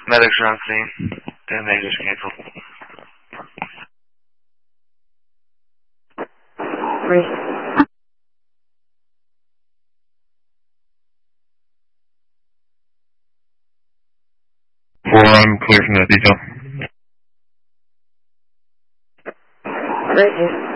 Medics are on scene, and they just canceled. Great. 4, I'm clear from that detail. Great.